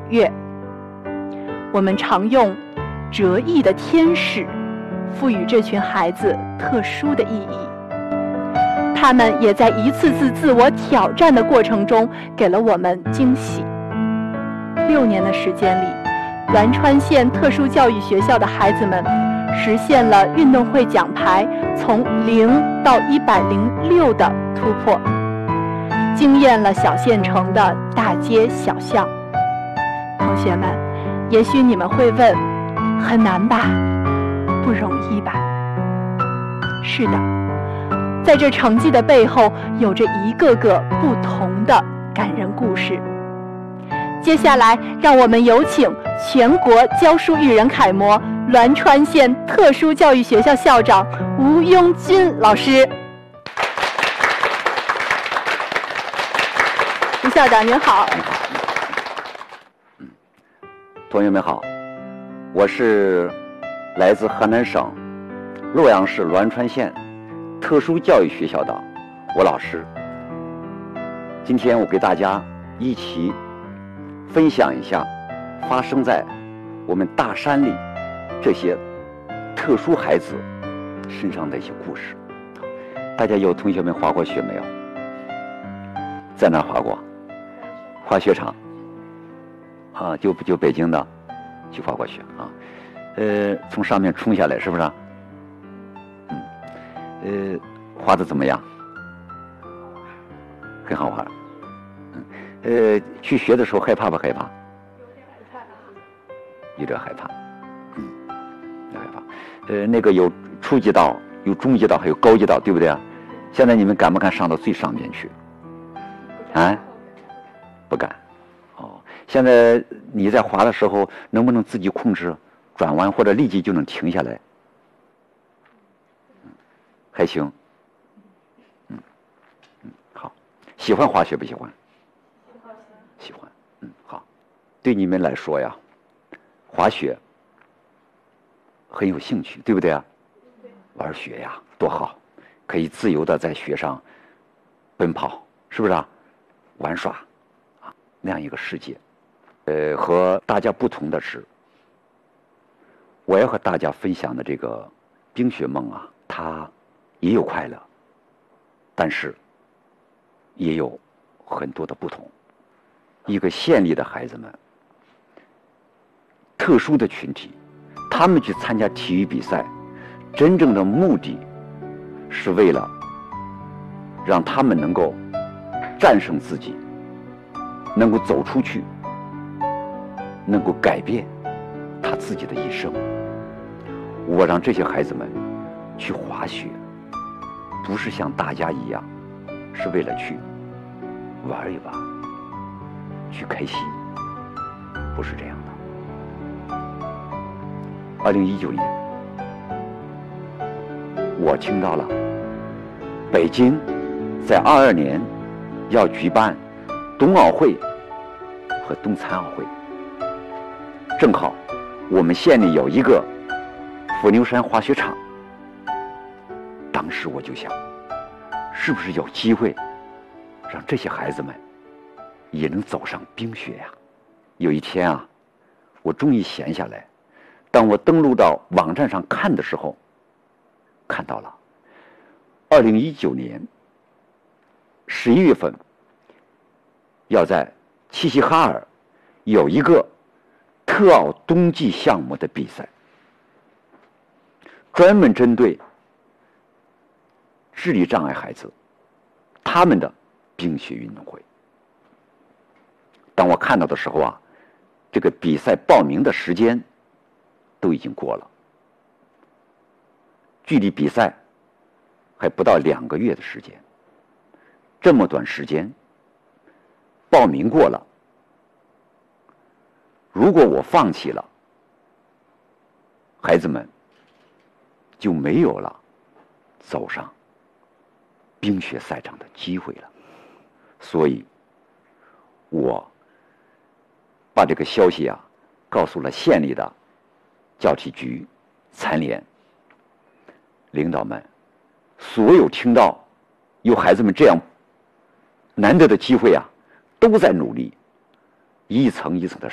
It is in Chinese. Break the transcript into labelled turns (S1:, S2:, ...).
S1: 悦。我们常用折翼的天使赋予这群孩子特殊的意义，他们也在一次次自我挑战的过程中给了我们惊喜。6年的时间里，栾川县特殊教育学校的孩子们实现了运动会奖牌从0到106的突破，惊艳了小县城的大街小巷。同学们，也许你们会问，很难吧？不容易吧？是的，在这成绩的背后，有着一个个不同的感人故事。接下来，让我们有请全国教书育人楷模、栾川县特殊教育学校校长吴庸军老师。吴校长您好。
S2: 同学们好，我是来自河南省洛阳市栾川县特殊教育学校的吴老师。今天我给大家一起分享一下发生在我们大山里这些特殊孩子身上的一些故事。大家有同学们滑过雪没有？在哪滑过？滑雪场啊，就北京的去滑过雪啊。从上面冲下来是不是？滑得怎么样？很好玩。去学的时候害怕不害怕？有点害怕。有害怕。那个有初级道，有中级道，还有高级道，对不对啊？现在你们敢不敢上到最上面去？啊？不敢。哦，现在你在滑的时候，能不能自己控制转弯，或者立即就能停下来？还行。好。喜欢滑雪不喜欢？喜欢。好。对你们来说呀，滑雪很有兴趣，对不对啊？玩雪呀，多好，可以自由的在雪上奔跑，是不是啊？玩耍啊，那样一个世界。和大家不同的是，我要和大家分享的这个冰雪梦啊，它也有快乐，但是也有很多的不同。一个县里的孩子们，特殊的群体，他们去参加体育比赛，真正的目的是为了让他们能够战胜自己，能够走出去，能够改变他自己的一生。我让这些孩子们去滑雪，不是像大家一样是为了去玩一玩，去开心，不是这样的。2019年，我听到了北京在22年要举办冬奥会和冬残奥会，正好我们县里有一个伏牛山滑雪场。当时我就想，是不是有机会让这些孩子们也能走上冰雪呀？有一天啊，我终于闲下来，当我登录到网站上看的时候，看到了2019年11月份要在齐齐哈尔有一个特奥冬季项目的比赛，专门针对智力障碍孩子他们的冰雪运动会。当我看到的时候啊，这个比赛报名的时间都已经过了，距离比赛还不到2个月的时间。这么短时间报名过了，如果我放弃了，孩子们就没有了走上冰雪赛场的机会了。所以我把这个消息啊告诉了县里的教体局、残联领导们，所有听到有孩子们这样难得的机会啊，都在努力，一层一层的